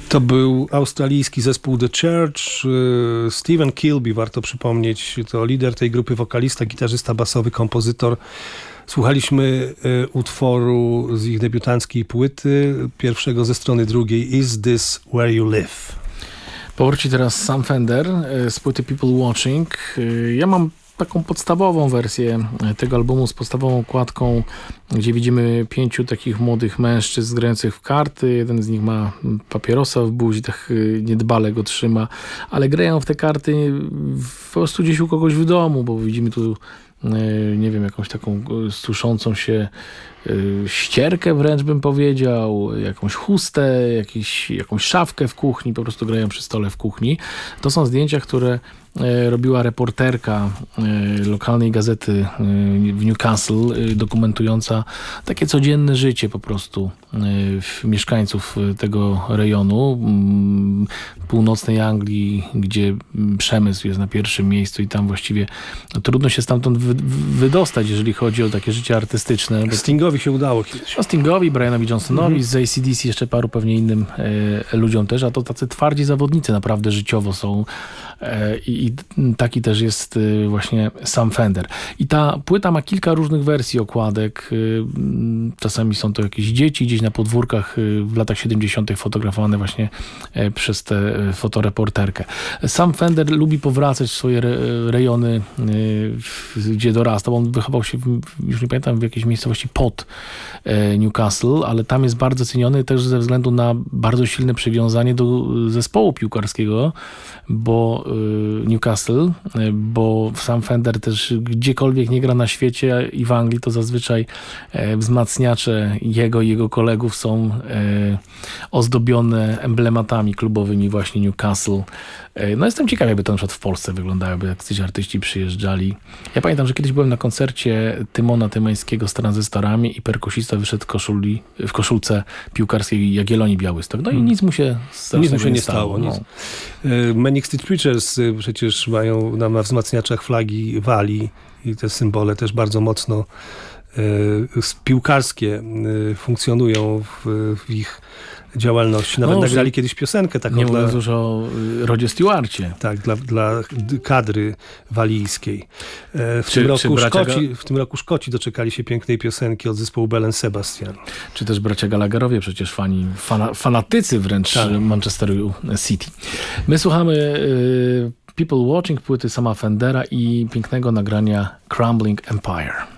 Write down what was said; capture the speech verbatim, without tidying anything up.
To był australijski zespół The Church. Stephen Kilby, warto przypomnieć, to lider tej grupy, wokalista, gitarzysta, basowy, kompozytor. Słuchaliśmy utworu z ich debiutanckiej płyty, pierwszego ze strony drugiej, Is This Where You Live? Powróci teraz Sam Fender z płyty People Watching. Ja mam taką podstawową wersję tego albumu z podstawową okładką, gdzie widzimy pięciu takich młodych mężczyzn grających w karty. Jeden z nich ma papierosa w buzi, tak niedbale go trzyma, ale grają w te karty po prostu gdzieś u kogoś w domu, bo widzimy tu, nie wiem, jakąś taką suszącą się ścierkę wręcz bym powiedział, jakąś chustę, jakiś, jakąś szafkę w kuchni, po prostu grają przy stole w kuchni. To są zdjęcia, które robiła reporterka lokalnej gazety w Newcastle, dokumentująca takie codzienne życie po prostu mieszkańców tego rejonu północnej Anglii, gdzie przemysł jest na pierwszym miejscu i tam właściwie trudno się stamtąd wy wydostać, jeżeli chodzi o takie życie artystyczne. Stingowi się udało kiedyś. No, Stingowi, Brianowi Johnsonowi, mm -hmm. z A C D C, jeszcze paru pewnie innym e, ludziom też, a to tacy twardzi zawodnicy naprawdę życiowo są e, i taki też jest e, właśnie Sam Fender. I ta płyta ma kilka różnych wersji okładek. E, czasami są to jakieś dzieci gdzieś na podwórkach e, w latach siedemdziesiątych fotografowane właśnie e, przez tę e, fotoreporterkę. Sam Fender lubi powracać w swoje re, rejony, e, w, gdzie dorastał. On wychował się, w, już nie pamiętam, w jakiejś miejscowości pod Newcastle, ale tam jest bardzo ceniony też ze względu na bardzo silne przywiązanie do zespołu piłkarskiego, bo Newcastle, bo Sam Fender też gdziekolwiek nie gra na świecie i w Anglii, to zazwyczaj wzmacniacze jego i jego kolegów są ozdobione emblematami klubowymi właśnie Newcastle. No jestem ciekaw, jakby to na przykład w Polsce wyglądało, jakby jacyś artyści przyjeżdżali. Ja pamiętam, że kiedyś byłem na koncercie Tymona Tymańskiego z tranzystorami i perkusista wyszedł w, koszuli, w koszulce piłkarskiej Jagiellonii Białystok. No i nic mu się, nic mu się nie stało. stało. No. Manic Street Preachers przecież mają na, na wzmacniaczach flagi Walii i te symbole też bardzo mocno piłkarskie funkcjonują w, w ich działalności. Nawet no, nagrali kiedyś piosenkę taką. Nie dla, mówiąc już o Rodzie Stewarcie. Tak, dla, dla kadry walijskiej. W, czy, tym roku Szkoci, w tym roku Szkoci doczekali się pięknej piosenki od zespołu Bell and Sebastian. Czy też bracia Gallagherowie, przecież fani, fana, fanatycy wręcz tak. Manchesteru City. My słuchamy y, People Watching, płyty Sama Fendera i pięknego nagrania Crumbling Empire.